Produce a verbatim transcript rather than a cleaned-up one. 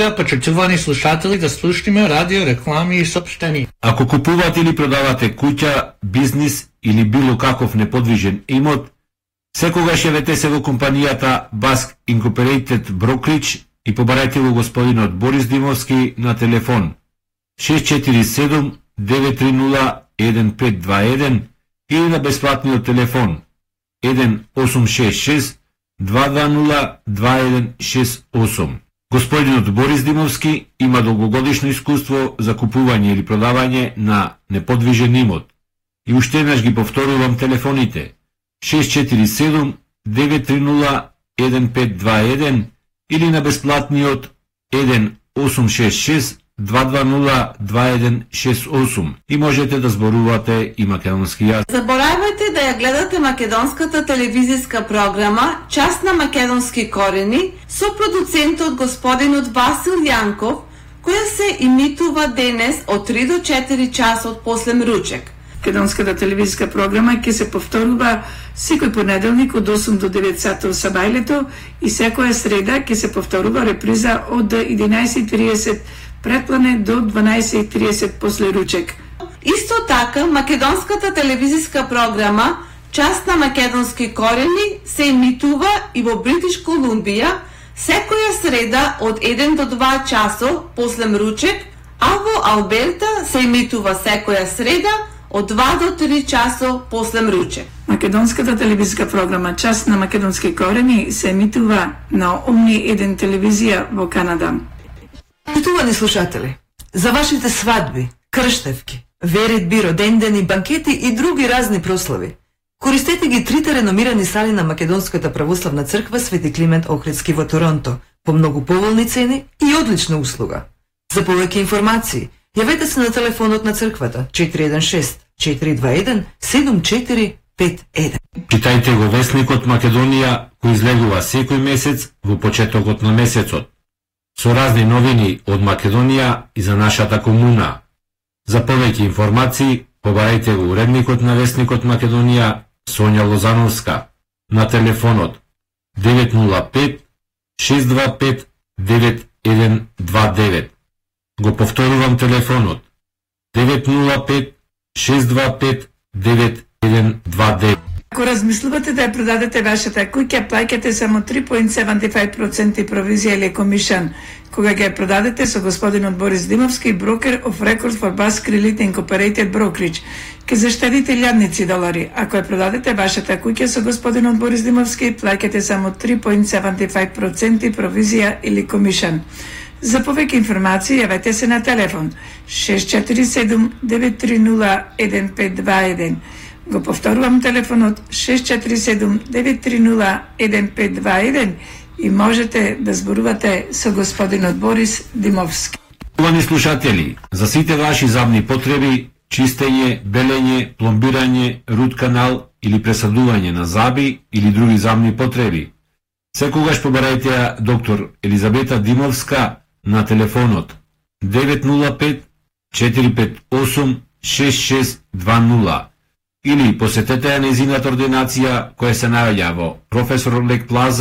Почитувани слушатели, да слушнеме радио, реклами и сообщения. Ако купувате или продавате куќа, бизнис или било каков неподвижен имот, секогаш јавете се во компанијата Баск Incorporated Brokerage и побарајте го господинот Борис Димовски на телефон шест четири седум девет три нула еден пет два еден или на бесплатниот телефон еден осум шест шест два два нула два еден шест осум. Господинот Борис Димовски има долгогодишно искуство за купување или продавање на неподвижен имот. И уште еднаш ги повторувам телефоните шест четири седум девет три нула еден пет два еден или на бесплатниот еден осум шест шест два два нула два еден шест осум и можете да зборувате и македонски јазик. Заборавајте да ја гледате македонската телевизиска програма Час на македонски корени со продуцентот господинот Васил Јанков, која се имитува денес од три до четири часот после мручек. Македонската телевизиска програма ќе се повторува секој понеделник од осум до девет сатот сабајлето и секоја среда ќе се повторува реприза од единаесет и тридесет предплане до дванаесет и тридесет после ручек. Исто така, македонската телевизиска програма Час на македонски корени се имитува и во Бритиш Колумбија секоја среда од еден до два часо после мручек, а во Алберта се имитува секоја среда од два до три часо после мручек. Македонската телевизиска програма Час на македонски корени се емитува на Омни еден телевизија во Канада. Почитувани слушатели, за вашите свадби, крштевки, веридби, родендени, банкети и други разни прослави, користете ги трите реномирани сали на Македонската православна црква Свети Климент Охридски во Торонто по многу поволни цени и одлична услуга. За повеќе информации, јавете се на телефонот на црквата четири еден шест четири два еден седум четири пет еден. Читајте го весникот Македонија, кој излегува секој месец во почетокот на месецот, со разни новини од Македонија и за нашата комуна. За повеќе информации, побарајте го уредникот на весникот Македонија Сонја Лозановска на телефонот девет нула пет шест два пет девет еден два девет. Го повторувам телефонот девет нула пет шест два пет девет еден два девет. Ако размислувате да ја продадете вашата куќа, плаќате само три zarez седумдесет и пет проценти провизија или комишан. Кога ќе ја продадете со господинот Борис Димовски, брокер of record for Basque Relate Incorporated Brokerage, ќе заштедите илјадници долари. Ако ја продадете вашата куќа со господинот Борис Димовски, плаќате само три zarez седумдесет и пет проценти провизија или комишан. За повеќе информации јавете се на телефон шест четири седум девет три нула еден пет два еден. Го повторувам телефонот шест четири седум девет три нула еден пет два еден и можете да зборувате со господинот Борис Димовски. Увани слушатели, за сите ваши забни потреби, чистење, белење, пломбирање, рут канал или пресадување на заби или други забни потреби, секогаш побарајте ја доктор Елизабета Димовска на телефонот девет нула пет четири пет осум шест шест два нула или посетете ја нејзината ординација која се наоѓа во Професор Лек Плаза